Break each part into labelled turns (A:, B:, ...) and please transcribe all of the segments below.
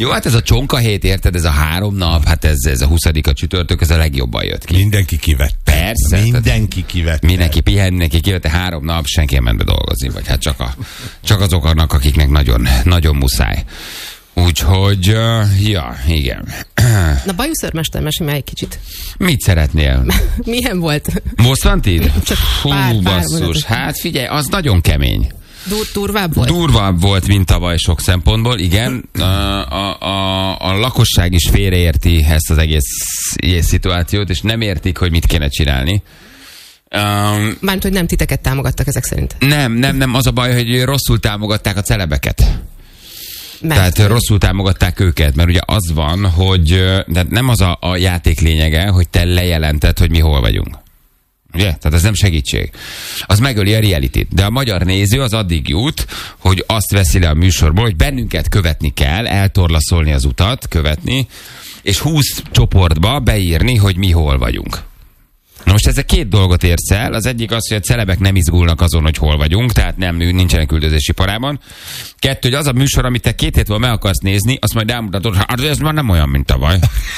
A: Jó, hát ez a csonkahét, érted, ez a 3 nap, hát ez a 20-a csütörtök, ez a legjobban jött ki.
B: Mindenki kivette.
A: Persze.
B: Mindenki kivette.
A: Mindenki pihen, mindenki kivette 3 nap, senki nem ment be dolgozni, vagy hát csak azok annak, akiknek nagyon, nagyon muszáj. Úgyhogy, ja, igen.
C: Na, bajuszőrmester, mesélj már egy kicsit.
A: Mit szeretnél?
C: Milyen volt?
A: Most van tíd?
C: Csak
A: Fú, basszus, hát figyelj, az nagyon kemény.
C: Durvább volt?
A: Durvább volt, mint tavaly sok szempontból, igen. A lakosság is félreérti ezt az egész szituációt, és nem értik, hogy mit kéne csinálni.
C: Mármint, hogy nem titeket támogattak ezek szerint.
A: Nem, az a baj, hogy rosszul támogatták a celebeket. Tehát rosszul támogatták őket, mert ugye az van, hogy de nem az a játék lényege, hogy te lejelented, hogy mi hol vagyunk. Ugye? Tehát ez nem segítség. Az megöli a realityt. De a magyar néző az addig jut, hogy azt veszi le a műsorból, hogy bennünket követni kell, eltorlaszolni az utat, követni, és 20 csoportba beírni, hogy mi hol vagyunk. Na most ezzel 2 dolgot érsz el. Az egyik az, hogy a celebek nem izgulnak azon, hogy hol vagyunk, tehát nincsenek üldözési parában. 2, hogy az a műsor, amit te 2 hét múlva meg akarsz nézni, azt majd elmutatod, hát ez már nem olyan, mint tavaly.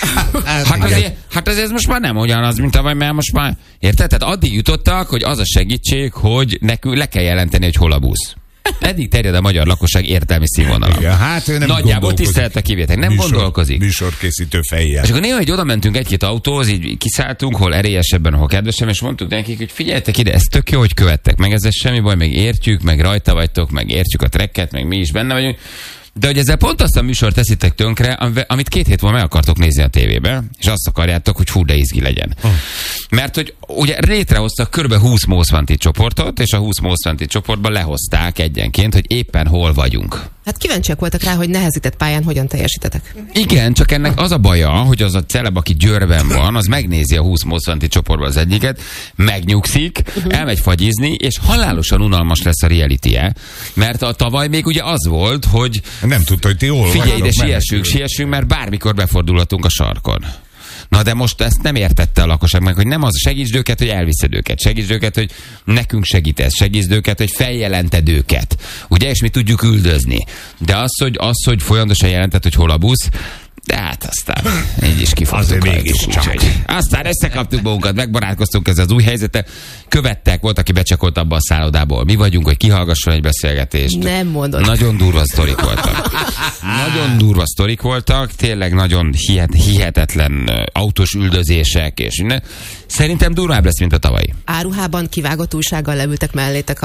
A: Hát ez most már nem ugyanaz, mint tavaly, mert most már... Érted? Tehát addig jutottak, hogy az a segítség, hogy nekünk le kell jelenteni, hogy hol a busz. Eddig terjed a magyar lakosság értelmi színvonalam.
B: Igen, hát ő nem
A: nagyjából tisztelet a kivétek, nem gondolkozik.
B: Műsorkészítő fejjel.
A: És akkor néha, hogy oda mentünk 1-2 autóhoz, így kiszálltunk, hol erélyesebben, hol kedvesebben, és mondtuk nekik, hogy figyeljetek ide, ez tök jó, hogy követtek, meg ez semmi baj, meg értjük, meg rajta vagytok, meg értjük a trekket, meg mi is benne vagyunk. De hogy ezzel pont azt a műsort teszitek tönkre, amit 2 hét múlva meg akartok nézni a tévébe, és azt akarjátok, hogy hú, de izgi legyen. Mert hogy ugye létrehoztak kb. 20 Most Wanted csoportot, és a 20 Most Wanted csoportban lehozták egyenként, hogy éppen hol vagyunk.
C: Hát kíváncsiak voltak rá, hogy nehezített pályán hogyan teljesítetek.
A: Igen, csak ennek az a baja, hogy az a celeb, aki Győrben van, az megnézi a 20 Most Wanted csoportban az egyiket, megnyugszik, elmegy fagyizni, és halálosan unalmas lesz a reality-je, mert a tavaly még ugye az volt, hogy
B: nem tudta, hogy ti hol
A: figyelj ide, siessünk, mert bármikor befordulhatunk a sarkon. Na de most ezt nem értette a lakosság meg, hogy nem az, segítsd őket, hogy elviszed őket, segítsd őket, hogy nekünk segítesz, segítsd őket, hogy feljelented őket, ugye, és mi tudjuk üldözni. De az, hogy folyamatosan jelented, hogy hol a busz, de hát aztán így is kifogtuk rajtuk. Aztán összekaptuk magunkat, megbarátkoztunk ezzel az új helyzettel. Követtek, volt, aki becsekolt abba a szállodából. Mi vagyunk, hogy kihallgasson egy beszélgetést.
C: Nem mondod.
A: Nagyon durva sztorik voltak. Nagyon durva sztorik voltak, tényleg nagyon hihetetlen autós üldözések, és minden. Szerintem durvább lesz, mint a tavalyi.
C: Áruhában kivágott újsággal leültek mellétek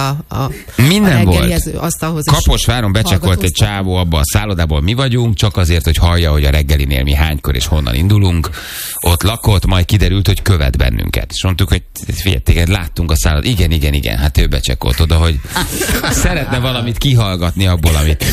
A: minden volt.
C: Asztalhoz.
A: Kaposváron becsekolt egy csávó abba a szállodából, mi vagyunk, csak azért, hogy hallja, hogy a reggelinél mi hánykor és honnan indulunk. Ott lakott, majd kiderült, hogy követ bennünket. És mondtuk, hogy figyelj, láttunk a szállodát. Igen, hát ő becsekolt oda, hogy szeretne valamit kihallgatni abból,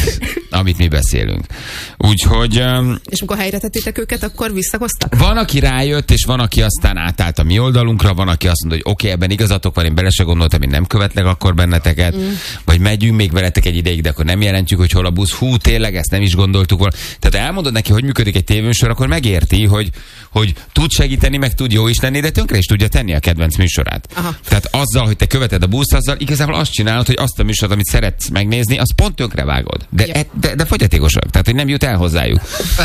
A: amit mi beszélünk. Úgyhogy...
C: És amikor helyre tettétek őket, akkor visszahoztak?
A: Van, aki rájött, és van, aki aztán átállt a mi oldalunkra, van, aki azt mondta, hogy oké, ebben igazatok van, én bele se gondoltam, én nem követlek akkor benneteket, vagy megyünk még veletek egy ideig, de akkor nem jelentjük, hogy hol a busz. Hú, tényleg, ezt nem is gondoltuk volna. Tehát elmondod neki, hogy működik egy tévéműsor, akkor megérti, hogy tud segíteni, meg tud jó is lenni, de tönkre is tudja tenni a kedvenc műsorát. Aha. Tehát azzal, hogy te követed a buszt, azzal igazából azt csinálod, hogy azt a műsort, amit szeretsz megnézni, az pont tönkre vágod. De fogyatékosak, tehát hogy nem jut el hozzájuk.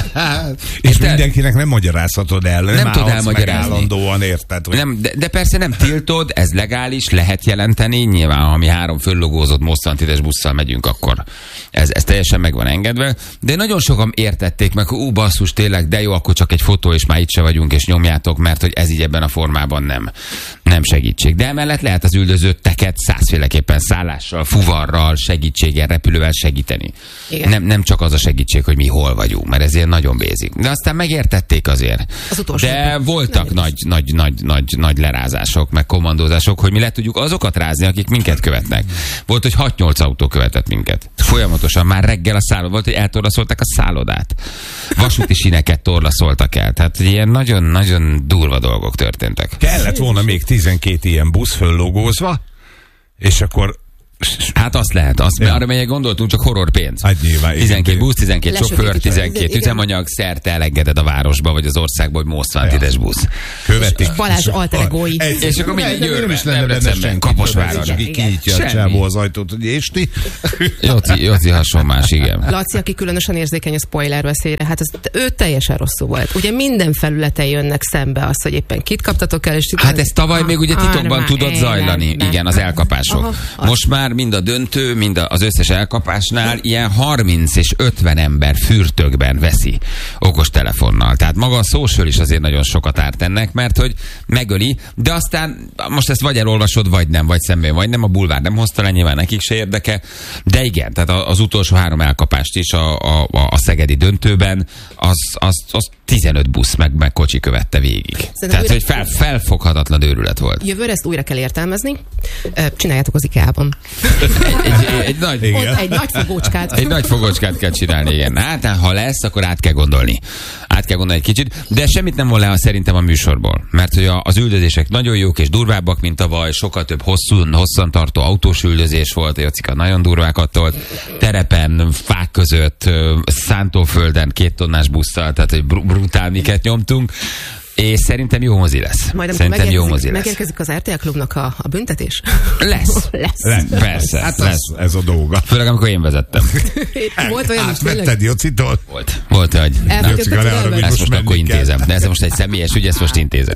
B: És mindenkinek nem magyarázhatod el.
A: Nem tud elmagyarázni.
B: Állandóan érted. Hogy...
A: Nem, de persze nem tiltod, ez legális, lehet jelenteni. Nyilván, ha mi 3 föllogózott Most Wanted-es busszal megyünk, akkor ez teljesen meg van engedve. De nagyon sokan értették meg, hogy basszus, tényleg, de jó, akkor csak egy fotó, és már itt se vagyunk, és nyomjátok, mert hogy ez így ebben a formában nem segítség. De emellett lehet az üldözötteket 100-féleképpen szállással, fuvarral, segítséggel, repülővel segíteni. Nem csak az a segítség, hogy mi hol vagyunk, mert ez ilyen nagyon basic. De aztán megértették azért. De voltak nagy lerázások, meg kommandózások, hogy mi le tudjuk azokat rázni, akik minket követnek. Volt, hogy 6-8 autó követett minket. Folyamatosan már reggel a szállodát, volt, hogy eltorlaszolták a szállodát. Vasúti síneket torlaszoltak el. Tehát ilyen nagyon-nagyon durva dolgok történtek.
B: Kellett volna még 12 ilyen busz föllogózva, és akkor
A: Hát azt lehet, arra melyek gondoltunk, csak horrorpénz.
B: Hát nyilván.
A: 12 busz, 12 sofőr, 12 üzemanyag, szerte elengeded a városba, vagy az országba, hogy most van tides busz.
B: Követik.
C: Balázs alter-egói.
A: És akkor mindig
B: nem is lenne benne senki.
A: Kaposváron.
B: Csak így kinyitja a csávó az ajtót, hogy és ti?
A: Jóci hasonlás, igen.
C: Laci, aki különösen érzékeny a spoiler veszélyre, hát ő teljesen rosszul volt. Ugye minden felületen jönnek szembe az, hogy éppen kit kaptatok el, és
A: hát ez tavaly még ugye titokban tudott zajlani, igen, az elkapások. Most már mind a döntő, mind az összes elkapásnál ilyen 30 és 50 ember fürtökben veszi okostelefonnal. Tehát maga a social is azért nagyon sokat árt ennek, mert hogy megöli, de aztán most ezt vagy elolvasod, vagy nem, vagy szemben, vagy nem. A bulvár nem hozta le, nyilván nekik se érdeke. De igen, tehát az utolsó 3 elkapást is a szegedi döntőben, az 15 busz meg kocsi követte végig. Tehát, hogy felfoghatatlan őrület volt.
C: Jövőre ezt újra kell értelmezni. Csináljátok az IKEA-ban.
A: Egy
C: nagy fogócskát.
A: Egy nagy fogócskát kell csinálni, igen. Hát, ha lesz, akkor át kell gondolni. Át kell gondolni egy kicsit, de semmit nem von le szerintem a műsorból. Mert hogy az üldözések nagyon jók és durvábbak, mint tavaly, sokkal több hosszan tartó autós üldözés volt, a Jocika nagyon durvákat tolt. Terepen, fák között, szántóföldön 2 tonnás busszal, tehát hogy brutál miket nyomtunk. És szerintem jó mozi lesz.
C: Majd amikor megérkezik az RTL Klubnak a büntetés?
A: Lesz. Persze.
B: Hát lesz. Ez a dolga.
A: Főleg, amikor én vezettem.
C: Volt olyan is tényleg?
B: Átvetted Jocitól?
A: Volt, hogy ezt most akkor intézem. De ez most egy személyes ügy, ezt most intézem.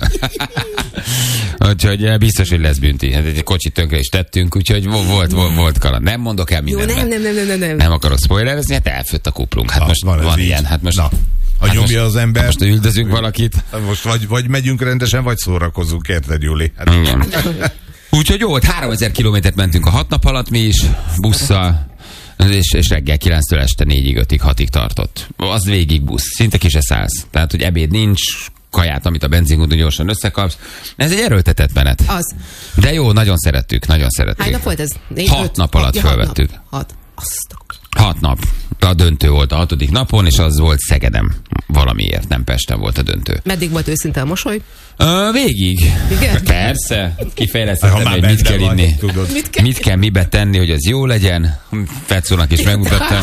A: Úgyhogy biztos, hogy lesz bünti. Egy kocsit tönkre is tettünk, úgyhogy volt kaland. Nem mondok el mindent.
C: Nem.
A: Nem akarok spoilerezni, hát elfőtt a kuplunk. Hát most van ilyen. Hát most...
B: Ha nyomja az ember...
A: Most üldözünk valakit.
B: Most vagy megyünk rendesen, vagy szórakozunk, érted, Júli? Hát.
A: Igen. Úgyhogy jó volt, 3000 kilométert mentünk a 6 nap alatt mi is, busszal, és reggel 9-től este 4-ig, 5-ig, 6-ig tartott. Az végig busz, szinte ki se szállsz. Tehát, hogy ebéd nincs, kaját, amit a benzinkúton gyorsan összekapsz. Ez egy erőltetett menet.
C: Az.
A: De jó, nagyon szerettük. Hány
C: nap volt ez?
A: 6 nap alatt fölvettük. 6 nap. A döntő volt a 6. napon, és az volt Szegedem. Valamiért, nem Pesten volt a döntő.
C: Meddig volt őszinte a mosoly?
A: Végig.
C: Igen?
A: Persze. Kifejlesztettem, hogy mit kell inni. Mit kell mibe tenni, hogy az jó legyen. Fecónak is megmutattam.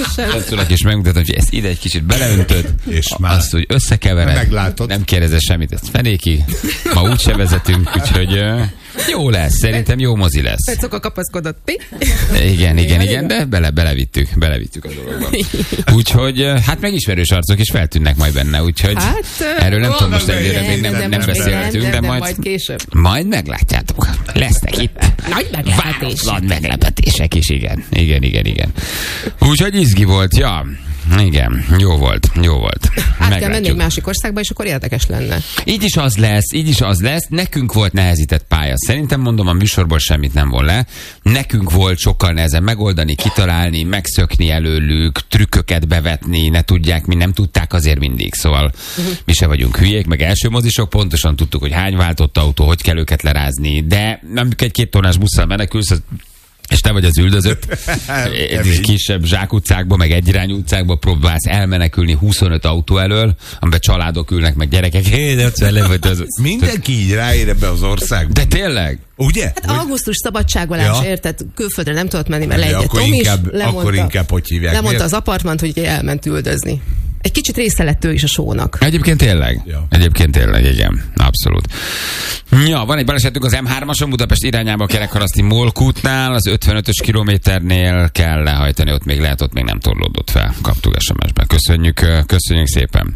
A: Hogy ezt ide egy kicsit beleöntöd, és azt, hogy összekevered.
B: Meglátod.
A: Nem kérdezze semmit, ezt fenéki. Ma úgyse vezetünk, úgyhogy jó lesz. Szerintem jó mozi lesz.
C: Fecóka kapaszkodott.
A: Igen, de belevittük a dologba. Úgyhogy hát megismerős arcok is feltűnnek majd benne, úgyhogy erről nem tudom, most egyre még nem beszéltünk, de majd később. Majd meglátjátok. Lesznek itt váratlan meglepetések is, igen. Úgyhogy izgi volt, ja. Igen, jó volt.
C: Át kell menni egy másik országba, és akkor érdekes lenne.
A: Így is az lesz. Nekünk volt nehezített pálya. Szerintem mondom, a műsorból semmit nem von le. Nekünk volt sokkal nehezebb megoldani, kitalálni, megszökni előlük, trükköket bevetni, ne tudják, mi nem tudták azért mindig. Szóval mi se vagyunk hülyék, meg első mozisok, pontosan tudtuk, hogy hány váltott autó, hogy kell őket lerázni, de nem egy 2 tonnás busszal menekülsz, és te vagy az üldözött, kisebb zsákutcákba, meg egyirányú utcákba próbálsz elmenekülni 25 autó elől, amiben családok ülnek, meg gyerekek.
B: Mindenki így ráér ebbe az országba.
A: De tényleg?
B: Ugye?
C: Hát augusztus szabadságolás, érted? Külföldre nem tudott menni, mert lejtett Tom is.
B: Akkor inkább, hogy hívják.
C: Lemondta az apartmant, hogy elment üldözni. Egy kicsit része lett ő is a sónak.
A: Egyébként tényleg, igen. Abszolút. Ja, van egy balesetünk az M3-ason, Budapest irányába Kerekharaszti Molkútnál, az 55-ös kilométernél kell lehajtani, ott még nem torlódott fel. Kaptuk SMS-ben. Köszönjük szépen.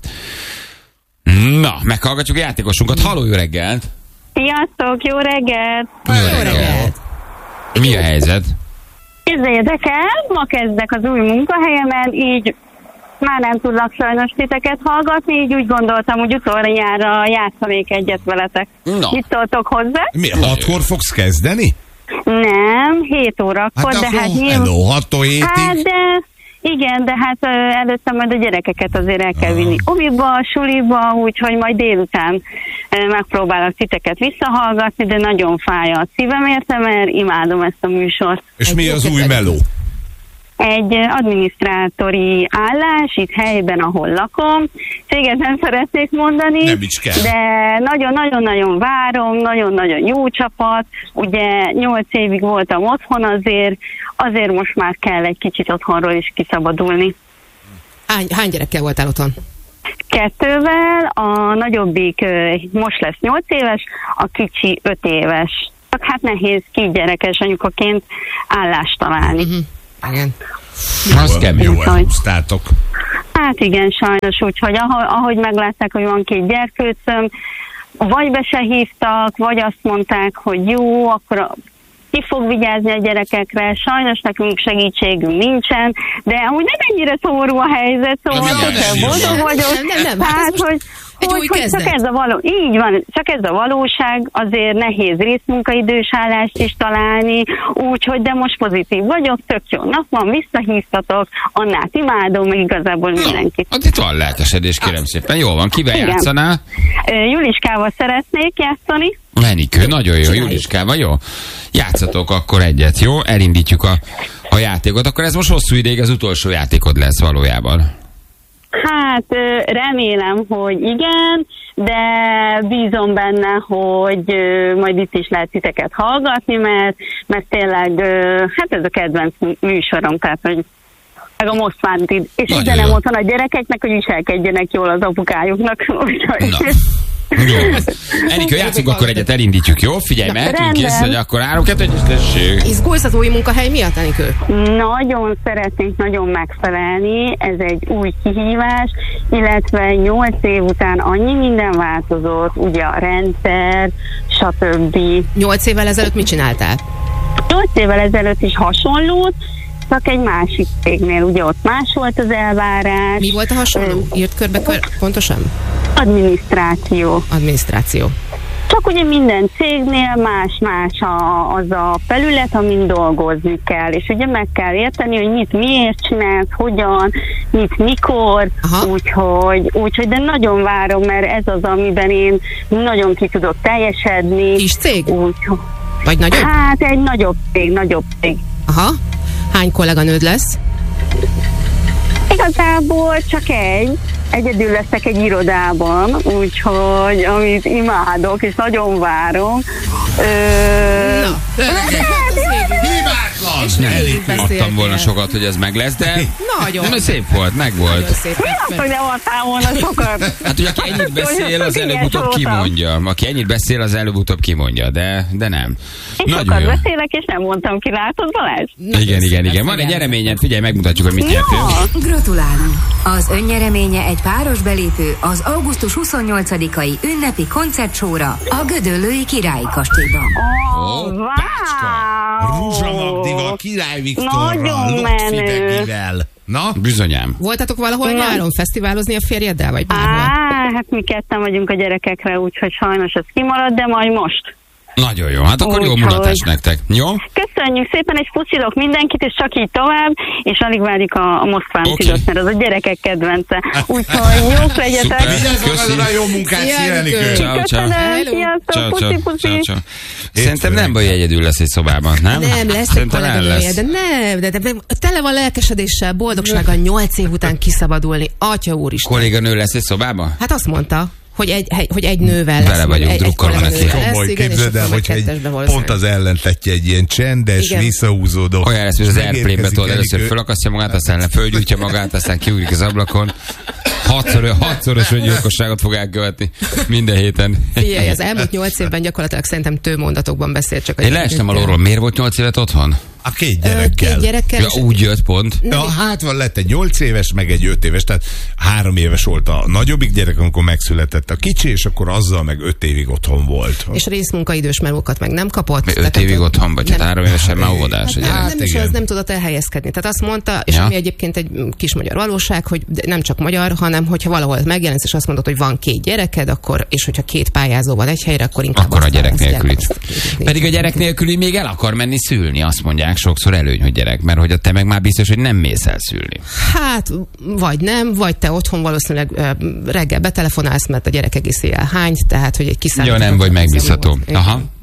A: Na, meghallgatjuk a játékosunkat. Halló, jó reggelt!
D: Sziasztok, jó reggelt!
A: Jó reggelt! Mi a helyzet?
D: Képzeljétek el, ma kezdek az új munkahelyemen, így már nem tudlak sajnos titeket hallgatni, így úgy gondoltam, hogy utoljára játszanék egyet veletek.
A: No.
D: Mit szóltok hozzá?
B: Mi, 6-kor fogsz kezdeni?
D: Nem, 7 órakor, de hát nyilván...
B: 6-tól 7-ig?
D: Hát de... Igen, de hát előtte majd a gyerekeket azért el kell vinni oviba, suliba, úgyhogy majd délután megpróbálok titeket visszahallgatni, de nagyon fáj a szívem érte, mert imádom ezt a műsort.
B: És mi az új meló?
D: egy adminisztrátori állás itt helyben, ahol lakom. Céget nem szeretnék mondani,
B: nem is kell.
D: De nagyon-nagyon várom, nagyon-nagyon jó csapat. Ugye 8 évig voltam otthon, azért most már kell egy kicsit otthonról is kiszabadulni.
C: Hány gyerekkel voltál otthon?
D: 2-vel, a nagyobbik most lesz 8 éves, a kicsi 5 éves. Csak hát nehéz 2 gyerekes anyukaként állást találni.
C: Igen.
B: Az kemény. Jó elhúztátok.
D: Hát igen, sajnos, úgyhogy ahogy meglátták, hogy van 2 gyerkőcöm, vagy be se hívtak, vagy azt mondták, hogy jó, akkor ki fog vigyázni a gyerekekre, sajnos nekünk segítségünk nincsen, de amúgy nem ennyire szomorú a helyzet, szóval boldog vagyok. Hát, hogy csak ez így van, csak ez a valóság, azért nehéz részmunkaidős állást is találni, úgyhogy de most pozitív vagyok, tök jó nap van, visszahívtatok, Annát imádom, meg igazából mindenkit.
A: Hát itt van lelkesedés, kérem szépen. Jól van, kivel játszanál?
D: Juliskával szeretnék játszani.
A: Menikő, nagyon jó, Juliskával, jó? Játszatok akkor egyet, jó? Elindítjuk a játékot. Akkor ez most hosszú ideig az utolsó játékod lesz valójában.
D: Hát remélem, hogy igen, de bízom benne, hogy majd itt is lehet titeket hallgatni, mert tényleg hát ez a kedvenc műsorom, tehát hogy meg a Most Wanted, és üzenem otthon a gyerekeknek, hogy viselkedjenek jól az apukájuknak.
A: Jó. Enikő, játszunk akkor egyet, elindítjuk, jó? Figyelj, mehetünk kész, hogy akkor 3, 2, 1, tessék.
C: Izgulsz az új munkahely miatt, Enikő?
D: Nagyon szeretnénk nagyon megfelelni, ez egy új kihívás, illetve 8 év után annyi minden változott, ugye a rendszer, stb.
C: 8 évvel ezelőtt mit csináltál?
D: 8 évvel ezelőtt is hasonlót, csak egy másik cégnél, ugye ott más volt az elvárás.
C: Mi volt a hasonló? Írt körbe pontosan?
D: Adminisztráció. Csak ugye minden cégnél más-más az a felület, amin dolgozni kell, és ugye meg kell érteni, hogy mit miért csinálsz, hogyan, mit mikor, úgyhogy de nagyon várom, mert ez az, amiben én nagyon ki tudok teljesedni.
C: Kis cég? Vagy nagyobb?
D: Hát egy nagyobb cég.
C: Aha. Hány kolléganőd lesz?
D: Igazából csak egyedül leszek egy irodában, úgyhogy amit imádok, és nagyon várom.
A: Adtam volna sokat, hogy ez meg lesz, de nagyon szép volt, meg volt.
D: Mi az, hogy nem adtál volna sokat?
A: Hát ugye, aki ennyit beszél, az előbb-utóbb kimondja. De nem.
D: Én sokat beszélek, és nem mondtam ki, látod, Balázs?
A: Igen. Van egy eredményed, figyelj, megmutatjuk, hogy mit nyertél.
E: Gratulálunk! Az önnyereménye egy páros belépő az augusztus 28-ai ünnepi koncertsóra a Gödöllői Királyi Kastélyban.
B: Ruzsa Magdival, Király Viktorral, Lokfidegivel. Na?
A: Bizonyám.
C: Voltatok valahol nyáron fesztiválozni a férjeddel, vagy bárhol?
D: Hát mi ketten vagyunk a gyerekekre, úgyhogy sajnos ez kimarad, de majd most.
A: Nagyon jó, hát akkor jó mutatás nektek. Jó?
D: Köszönjük szépen, és puszilok mindenkit, és csak így tovább, és alig várjuk a Most Wanted-ot, mert az a gyerekek kedvence. Úgyhogy jók legyetek.
B: Köszönöm a jó munkát, Enikő.
A: Ciao.
D: Sziasztok, puszi.
A: Szerintem nem baj, egyedül lesz egy szobában, nem?
C: Nem, lesz egy kolléganője, de tele van lelkesedéssel, boldogsággal 8 év után kiszabadulni. Atya úristen.
A: Kolléganő lesz egy szobában?
C: Hát azt mondta, hogy egy nővel
A: vele vagyunk, drukkolva neki.
B: Komoly, képzeld el, hogyha pont az ellentetje egy ilyen csendes, visszahúzódó.
A: Olyan lesz, hogy az Airplane-be tudod, először fölakasztja magát, aztán fölgyújtja magát, aztán kiugrik az ablakon. Hatszoros öngyilkosságot fog elkövetni minden héten.
C: Figyelj, az elmúlt 8 évben gyakorlatilag szerintem tőmondatokban beszélt csak.
A: Én leestem alulról, miért volt 8 évet otthon?
B: A 2 gyerekkel.
A: Ja, úgy jött pont.
B: Hát van, lett egy 8 éves, meg egy 5 éves, tehát 3 éves volt a nagyobbik gyerek, amikor megszületett a kicsi, és akkor azzal meg 5 évig otthon volt.
C: És részmunkaidős melókat meg nem kapott.
A: 5 évig otthon, vagy 3 évesen már óvodás.
C: Hát nem is, az nem tudott elhelyezkedni. Tehát azt mondta, és ami egyébként egy kis magyar valóság, hogy nem csak magyar, hanem hogyha valahol megjelensz, és azt mondod, hogy van 2 gyereked, akkor, és hogyha 2 pályázó van egy helyre, akkor inkább
A: akkor a gyerek nélküli. Pedig a gyerek nélküli még el akar menni szülni, azt mondják. Sokszor előny, hogy gyerek, mert hogy te meg már biztos, hogy nem mész el szülni.
C: Hát, vagy nem, vagy te otthon valószínűleg reggel betelefonálsz, mert a gyerek egész éjjel hány, tehát, hogy egy kiszállító.
A: Ja, nem vagy megbízható. Aha.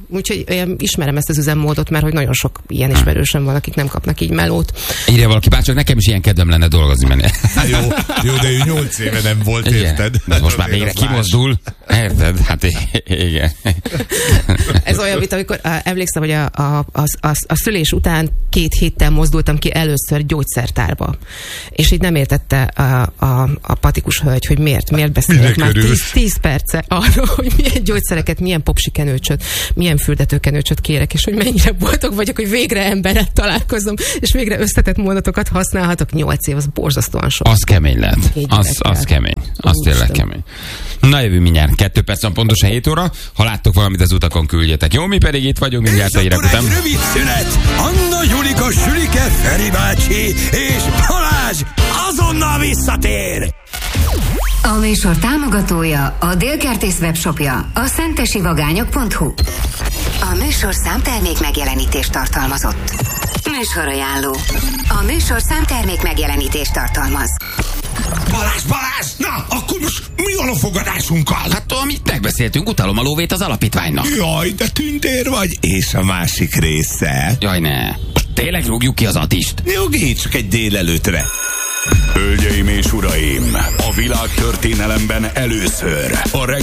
C: Úgyhogy ismerem ezt az üzemmódot, mert hogy nagyon sok ilyen ismerősöm van, akik nem kapnak így melót.
A: Írja valaki, bárcsak nekem is ilyen kedvem lenne dolgozni menni.
B: Jó, de ő 8 éve nem volt, érted?
A: De most már végre kimozdul. Érted? Hát igen.
C: Ez olyan, mint amikor emlékszem, hogy a szülés után 2 héttel mozdultam ki először gyógyszertárba. És így nem értette a patikus hölgy, hogy miért beszélek már 10 perce arról, hogy milyen gyógyszereket, milyen popsikenőcsöt, milyen fürdetőkenőcsöt kérek, és hogy mennyire boldog vagyok, hogy végre emberrel találkozom, és végre összetett mondatokat használhatok. 8 év, az borzasztóan sok.
A: Az kemény lehet. Az kemény. Az tényleg kemény. Na, jövő mindjárt. 2 perc van pontosan 7 óra. Ha láttok valamit az utakon, küldjetek. Jó, mi pedig itt vagyunk mindjárt a hírek után.
F: Egy rövid szünet. Anna, Julika, Sülike, Feri bácsi és Balázs azonnal visszatér.
E: A műsor támogatója a Délkertész webshopja, a szentesivagányok.hu. A műsor számtermék megjelenítést tartalmazott. Műsorajánló. A műsor számtermék megjelenítést tartalmaz.
F: Balázs! Na, akkor most mi van a fogadásunkkal?
A: Hát, amit megbeszéltünk, utalom a lóvét az alapítványnak.
F: Jaj, de tündér vagy. És a másik része?
A: Jaj, ne. Tényleg rúgjuk ki az Attist?
F: Nyugi, csak egy délelőtre.
G: Hölgyeim és uraim, a világ történelemben először a